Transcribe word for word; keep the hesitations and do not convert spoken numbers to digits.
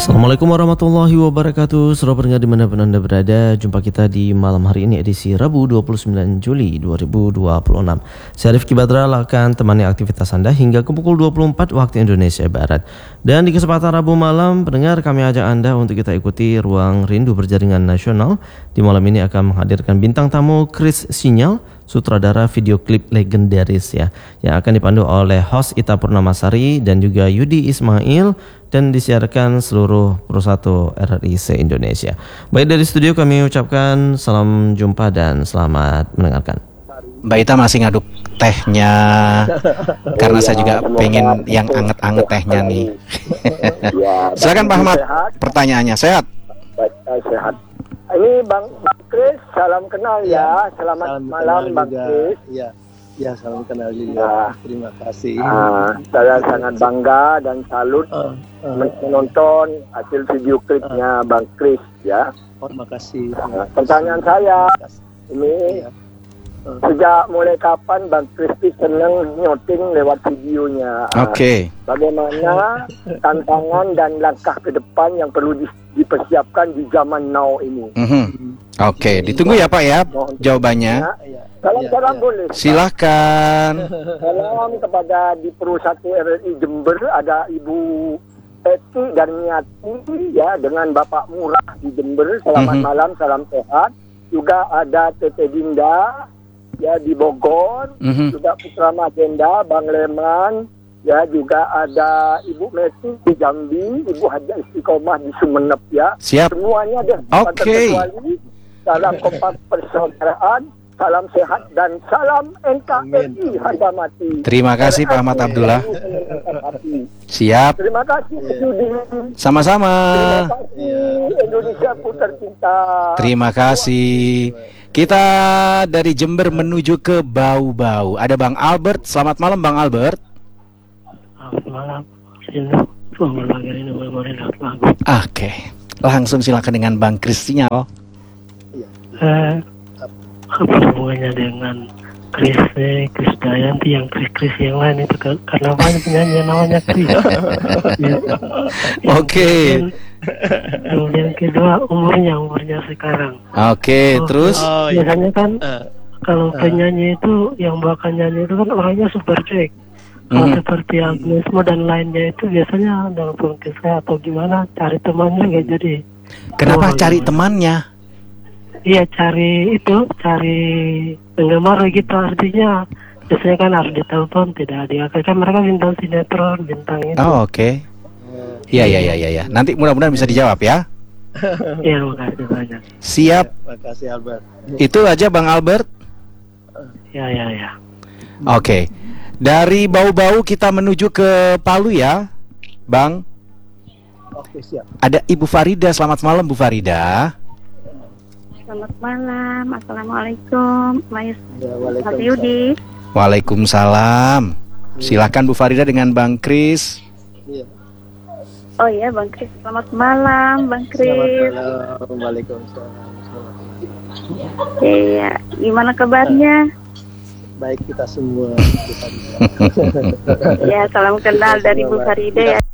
Assalamualaikum warahmatullahi wabarakatuh. Saudara pendengar dimanapun Anda berada, jumpa kita di malam hari ini edisi Rabu dua puluh sembilan Juli dua ribu dua puluh enam. Saya Rifki Badral akan temani aktivitas Anda hingga ke pukul dua puluh empat waktu Indonesia Barat. Dan di kesempatan Rabu malam, pendengar, kami ajak Anda untuk kita ikuti Ruang Rindu Berjaringan Nasional. Di malam ini akan menghadirkan bintang tamu Chris Sinyal, sutradara video klip legendaris ya, yang akan dipandu oleh host Ita Purnamasari dan juga Yudi Ismail, dan disiarkan seluruh persatu R R I se-Indonesia. Baik, dari studio kami ucapkan salam jumpa dan selamat mendengarkan. Mbak Ita masih ngaduk tehnya karena saya juga pengen yang anget-anget tehnya nih. Silakan Pak Ahmad, pertanyaannya. Sehat? Sehat. Ini Bang, Bang Chris, salam kenal ya. Selamat salam malam Bang juga. Chris. Ya, ya salam kenal juga. Ya. Terima kasih. Uh, saya sangat bangga dan salut uh, uh, menonton hasil video klipnya uh, Bang Chris ya. Oh, terima kasih. Uh, pertanyaan saya ini, ya. uh, sejak mulai kapan Bang Chris senang nyoting lewat videonya? Uh, Oke. Okay. Bagaimana tantangan dan langkah ke depan yang perlu di, dipersiapkan di zaman now ini? Mm-hmm. Oke, okay. Ditunggu ya Pak ya jawabannya. Ya, Salam-salam ya, ya. boleh. Silakan. Salam kepada di Persatu R R I Jember, ada Ibu Eti dan Nyati ya, dengan Bapak Murah di Jember. Selamat Mm-hmm. malam, salam sehat. Juga ada Tete Dinda ya di Bogor, Mm-hmm. juga Putra Magenda, Bang Leman. Ya, juga ada Ibu Messi di Jambi, Ibu Haja Istiqomah di Sumenep ya. Siap. Semuanya deh. Oke. Okay. Salam kompak persaudaraan, salam sehat dan salam N K R I harga mati. Terima kasih Pak Ahmad Abdullah. Siap. Terima kasih Yudi. Sama-sama. Terima kasih Indonesia ku tercinta. Terima kasih. Kita dari Jember menuju ke Bau-Bau. Ada Bang Albert. Selamat malam Bang Albert. Selamat malam. Oke, langsung silakan dengan Bang Chris Sinyal. Eh, apa hubungannya dengan Chris, eh, Chris Dayanti, yang Chris Chris yang lain itu ke, karena banyak penyanyi yang namanya Chris. Ya. Oke. Okay. Kemudian kedua, umurnya umurnya sekarang. Oke, okay, oh, terus? Oh, biasanya kan uh, kalau uh, penyanyi itu yang bawakan nyanyi itu kan orangnya super cuek. Kalau hmm. seperti Agnes Mo dan lainnya itu biasanya dalam kisah atau gimana cari temannya nggak jadi. Kenapa oh, cari gimana? Temannya? Iya, cari itu, cari penggemar gitu, artinya biasanya kan harus ditelepon, tidak diangkat, kan mereka bintang sinetron, bintang itu. Oh, oke. Okay. Iya, iya, iya, iya. Nanti mudah-mudahan bisa dijawab ya. Iya, makasih banyak. Siap. Terima kasih Albert. Itu aja Bang Albert. Ya, ya, ya. Oke. Okay. Dari Bau-Bau kita menuju ke Palu ya, Bang. Oke, siap. Ada Ibu Farida. Selamat malam Bu Farida. Selamat malam, assalamualaikum, Mas Ya, Yudi. Waalaikumsalam. Silakan Bu Farida dengan Bang Chris. Ya. Oh iya, Bang Chris. Selamat malam, Bang Chris. Selamat malam. Waalaikumsalam. Iya, gimana kabarnya? Baik kita semua. Ya, salam kenal dari Bu Farida ya.